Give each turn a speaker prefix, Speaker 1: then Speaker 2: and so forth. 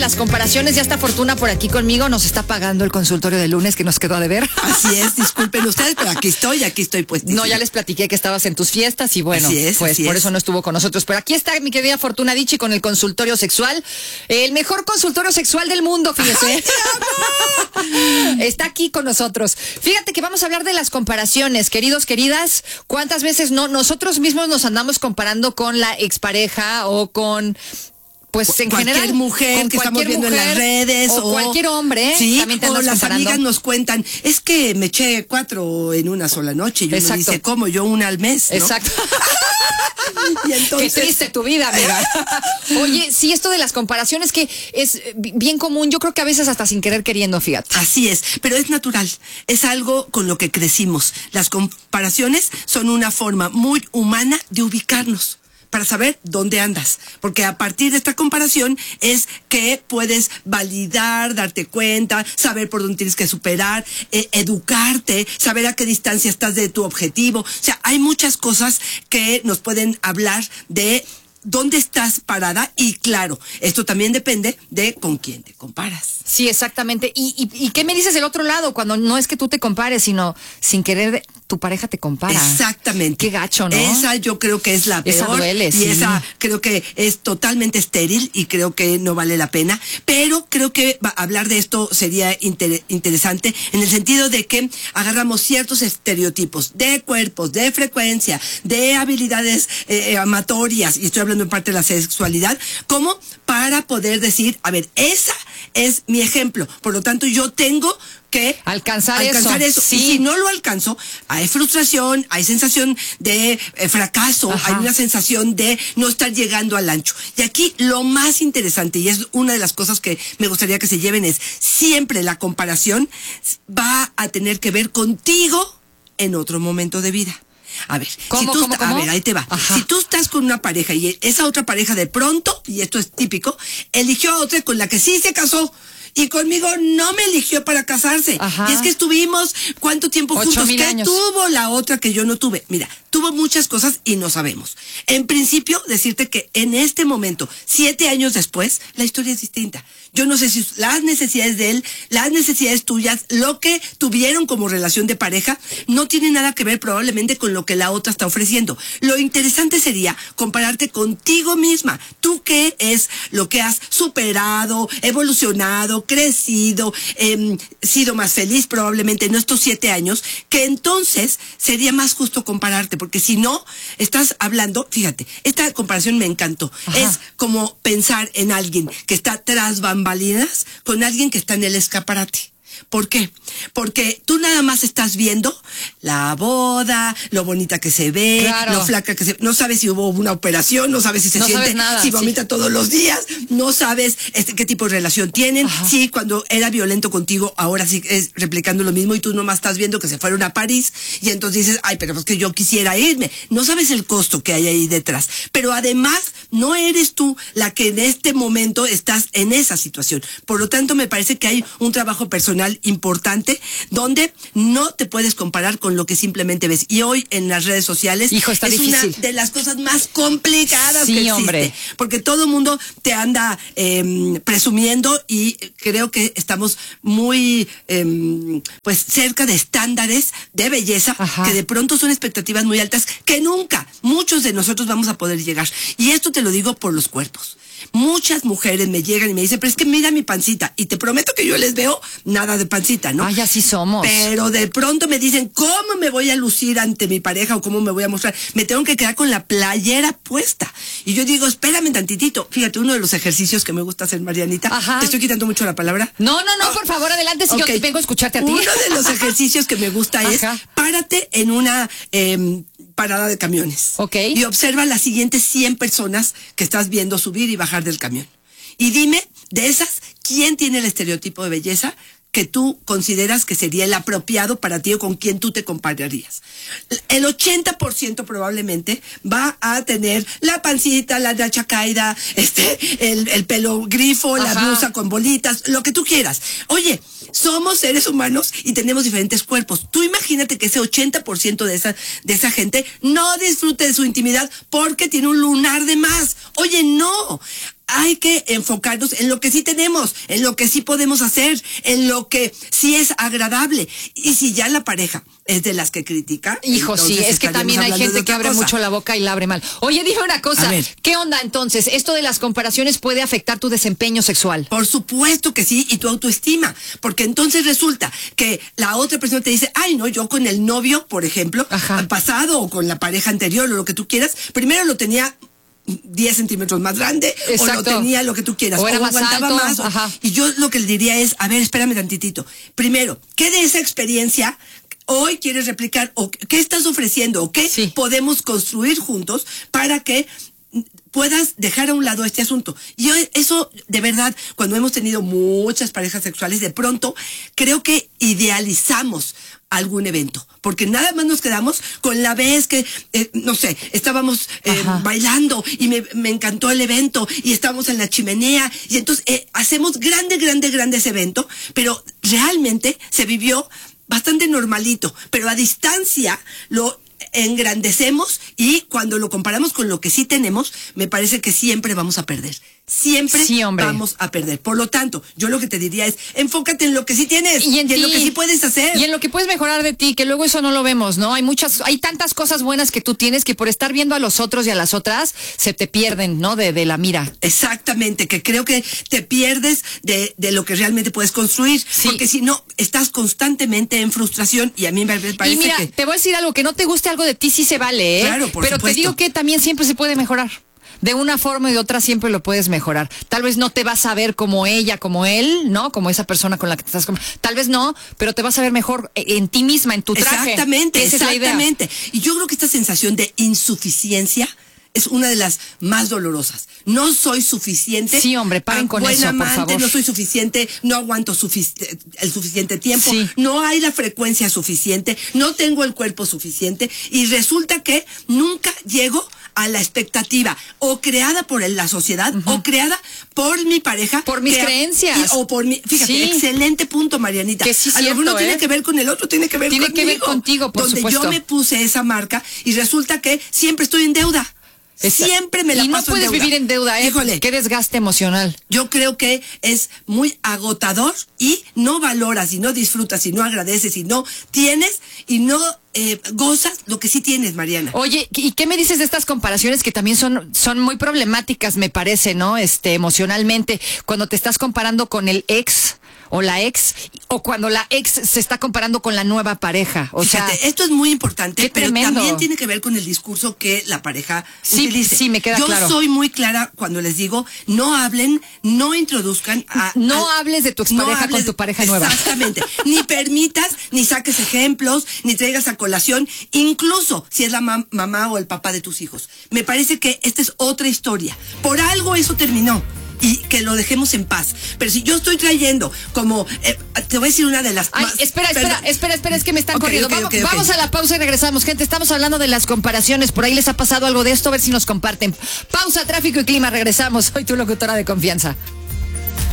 Speaker 1: las comparaciones, ya está Fortuna por aquí conmigo, nos está pagando el consultorio de lunes que nos quedó a deber.
Speaker 2: Así es, disculpen ustedes, pero aquí estoy pues.
Speaker 1: No, ya les platiqué que estabas en tus fiestas y bueno, pues por eso no estuvo con nosotros. Pero aquí está mi querida Fortuna Dicci con el consultorio sexual, el mejor consultorio sexual del mundo, fíjese. Está aquí con nosotros. Fíjate que vamos a hablar de las comparaciones, queridos, queridas. ¿Cuántas veces nosotros mismos nos andamos comparando con la expareja o con... Pues en
Speaker 2: cualquier
Speaker 1: general,
Speaker 2: mujer que estamos viendo en las redes
Speaker 1: o cualquier hombre,
Speaker 2: sí,
Speaker 1: también te
Speaker 2: o las
Speaker 1: comparando.
Speaker 2: amigas nos cuentan, es que me eché 4 en una sola noche, y uno dice, ¿cómo? Yo una al mes, ¿no?
Speaker 1: Exacto.
Speaker 2: Y entonces...
Speaker 1: Qué triste tu vida, amiga. Oye, sí, esto de las comparaciones que es bien común, yo creo que a veces hasta sin querer queriendo, fíjate.
Speaker 2: Así es, pero es natural, es algo con lo que crecimos. Las comparaciones son una forma muy humana de ubicarnos, para saber dónde andas, porque a partir de esta comparación es que puedes validar, darte cuenta, saber por dónde tienes que superar, educarte, saber a qué distancia estás de tu objetivo. O sea, hay muchas cosas que nos pueden hablar de dónde estás parada, y claro, esto también depende de con quién te comparas.
Speaker 1: Sí, exactamente. ¿Y qué me dices del otro lado? Cuando no es que tú te compares, sino sin querer tu pareja te compara.
Speaker 2: Exactamente.
Speaker 1: Qué gacho, ¿no?
Speaker 2: Esa yo creo que es la peor.
Speaker 1: Esa duele, sí.
Speaker 2: Y esa creo que es totalmente estéril y creo que no vale la pena. Pero creo que hablar de esto sería interesante en el sentido de que agarramos ciertos estereotipos de cuerpos, de frecuencia, de habilidades amatorias, y estoy hablando en parte de la sexualidad, como para poder decir, a ver, esa es mi ejemplo, por lo tanto yo tengo que alcanzar eso.
Speaker 1: Sí.
Speaker 2: Y si no lo alcanzo, hay frustración, hay sensación de fracaso, hay una sensación de no estar llegando al ancho. Y aquí lo más interesante, y es una de las cosas que me gustaría que se lleven, es siempre la comparación va a tener que ver contigo en otro momento de vida. A ver,
Speaker 1: ¿Cómo?
Speaker 2: A ver, ahí te va. Si tú estás con una pareja y esa otra pareja de pronto, y esto es típico, eligió a otra con la que sí se casó, y conmigo no me eligió para casarse. Y es que estuvimos, ¿cuánto tiempo juntos? ¿Qué
Speaker 1: años
Speaker 2: tuvo la otra que yo no tuve? Mira, tuvo muchas cosas y no sabemos. En principio, decirte que en este momento, 7 años después, la historia es distinta. Yo no sé si las necesidades de él, las necesidades tuyas, lo que tuvieron como relación de pareja, no tiene nada que ver probablemente con lo que la otra está ofreciendo. Lo interesante sería compararte contigo misma. Tú qué es lo que has superado, evolucionado, crecido, sido más feliz probablemente en estos 7 años, que entonces sería más justo compararte, porque si no, estás hablando, fíjate, esta comparación me encantó. Es como pensar en alguien que está tras bambalinas con alguien que está en el escaparate. ¿Por qué? Porque tú nada más estás viendo la boda, lo bonita que se ve, lo flaca que se ve. No sabes si hubo una operación, no sabes si se siente, nada, si vomita todos los días, no sabes qué tipo de relación tienen. Sí, cuando era violento contigo, ahora sí es replicando lo mismo, y tú nomás estás viendo que se fueron a París, y entonces dices, ay, pero es que yo quisiera irme. No sabes el costo que hay ahí detrás. Pero además, no eres tú la que en este momento estás en esa situación. Por lo tanto, me parece que hay un trabajo personal importante donde no te puedes comparar con lo que simplemente ves. Y hoy en las redes sociales
Speaker 1: está
Speaker 2: es
Speaker 1: difícil.
Speaker 2: Una de las cosas más complicadas que existe.
Speaker 1: Hombre.
Speaker 2: Porque todo el mundo te anda presumiendo, y creo que estamos muy pues cerca de estándares de belleza que de pronto son expectativas muy altas que nunca muchos de nosotros vamos a poder llegar. Y esto te lo digo por los cuerpos. Muchas mujeres me llegan y me dicen, pero es que mira mi pancita, y te prometo que yo les veo nada de pancita, ¿no?
Speaker 1: Ay, así somos.
Speaker 2: Pero de pronto me dicen, ¿cómo me voy a lucir ante mi pareja o cómo me voy a mostrar? Me tengo que quedar con la playera puesta. Y yo digo, espérame tantitito. Fíjate, uno de los ejercicios que me gusta hacer, Marianita, ¿te estoy quitando mucho la palabra?
Speaker 1: No, por favor, adelante, si yo vengo a escucharte a ti.
Speaker 2: Uno de los ejercicios que me gusta es, párate en una parada de camiones. Y observa las siguientes 100 personas que estás viendo subir y bajar del camión. Y dime, de esas, ¿quién tiene el estereotipo de belleza que tú consideras que sería el apropiado para ti o con quien tú te compararías? El 80% probablemente va a tener la pancita, la nacha caída, el pelo grifo, la blusa con bolitas, lo que tú quieras. Oye, somos seres humanos y tenemos diferentes cuerpos. Tú imagínate que ese 80% de esa gente no disfrute de su intimidad porque tiene un lunar de más. Oye, no. hay que enfocarnos en lo que sí tenemos, en lo que sí podemos hacer, en lo que sí es agradable. Y si ya la pareja es de las que critica...
Speaker 1: Hijo, sí, es que también hay gente que abre mucho la boca y la abre mal. Oye, dime una cosa, ¿qué onda entonces? ¿Esto de las comparaciones puede afectar tu desempeño sexual?
Speaker 2: Por supuesto que sí, y tu autoestima, porque entonces resulta que la otra persona te dice, ay, no, yo con el novio, por ejemplo, pasado, o con la pareja anterior, o lo que tú quieras, primero lo tenía 10 centímetros más grande, o lo tenía lo que tú quieras,
Speaker 1: o
Speaker 2: aguantaba más. Y yo lo que le diría es, a ver, espérame tantitito. Primero, ¿qué de esa experiencia hoy quieres replicar? ¿O qué estás ofreciendo? ¿O qué podemos construir juntos para que puedas dejar a un lado este asunto? Y yo, eso, de verdad, cuando hemos tenido muchas parejas sexuales, de pronto creo que idealizamos algún evento, porque nada más nos quedamos con la vez que, no sé, estábamos bailando y me encantó el evento y estábamos en la chimenea y entonces hacemos grande ese evento, pero realmente se vivió bastante normalito, pero a distancia lo engrandecemos y cuando lo comparamos con lo que sí tenemos, me parece que siempre vamos a perder. Siempre vamos a perder. Por lo tanto, yo lo que te diría es, enfócate en lo que sí tienes y en lo que sí puedes hacer.
Speaker 1: Y en lo que puedes mejorar de ti, que luego eso no lo vemos, ¿no? Hay tantas cosas buenas que tú tienes que por estar viendo a los otros y a las otras, se te pierden, ¿no? De la mira.
Speaker 2: Exactamente, que creo que te pierdes de lo que realmente puedes construir. Sí. Porque si no, estás constantemente en frustración y a mí me parece
Speaker 1: y mira,
Speaker 2: que...
Speaker 1: te voy a decir algo, que no te guste algo de ti sí se vale, ¿eh?
Speaker 2: Claro, por
Speaker 1: Pero
Speaker 2: supuesto.
Speaker 1: Te digo que también siempre se puede mejorar. De una forma y de otra siempre lo puedes mejorar. Tal vez no te vas a ver como ella, como él, ¿no? Como esa persona con la que te estás... Tal vez no, pero te vas a ver mejor en ti misma, en tu traje.
Speaker 2: Exactamente,
Speaker 1: Esa
Speaker 2: exactamente. Es la idea. Y yo creo que esta sensación de insuficiencia es una de las más dolorosas. No soy suficiente.
Speaker 1: Sí, hombre, paren con eso, por favor.
Speaker 2: No soy suficiente, no aguanto el suficiente tiempo, no hay la frecuencia suficiente, no tengo el cuerpo suficiente y resulta que nunca llego a la expectativa o creada por la sociedad o creada por mi pareja.
Speaker 1: Por mis creencias.
Speaker 2: O por mi... Fíjate, excelente punto, Marianita.
Speaker 1: Que sí,
Speaker 2: a lo mejor no tiene que ver con el otro, tiene que ver conmigo.
Speaker 1: Tiene que ver contigo, por supuesto.
Speaker 2: Donde yo me puse esa marca y resulta que siempre estoy en deuda. Siempre me la paso en deuda.
Speaker 1: Y no puedes vivir en deuda, ¿eh?
Speaker 2: Híjole.
Speaker 1: Qué desgaste emocional.
Speaker 2: Yo creo que es muy agotador y no valoras y no disfrutas y no agradeces y no tienes y no gozas lo que sí tienes, Mariana.
Speaker 1: Oye, ¿y qué me dices de estas comparaciones que también son muy problemáticas, me parece, ¿no? Emocionalmente, cuando te estás comparando con el ex o la ex, o cuando la ex se está comparando con la nueva pareja.
Speaker 2: Fíjate, esto es muy importante, pero también tiene que ver con el discurso que la pareja utilice.
Speaker 1: Sí, me queda claro.
Speaker 2: Yo soy muy clara cuando les digo, no hablen, no introduzcan
Speaker 1: no hables de tu expareja con tu pareja nueva.
Speaker 2: Exactamente. Ni permitas, ni saques ejemplos, ni traigas a colación, incluso si es la mamá o el papá de tus hijos. Me parece que esta es otra historia. Por algo eso terminó. Y que lo dejemos en paz. Pero si yo estoy trayendo como... te voy a decir una de las...
Speaker 1: Ay, espera, es que me están corriendo. Vamos a la pausa y regresamos. Gente, estamos hablando de las comparaciones. Por ahí les ha pasado algo de esto, a ver si nos comparten. Pausa, tráfico y clima, regresamos. Soy tu locutora de confianza.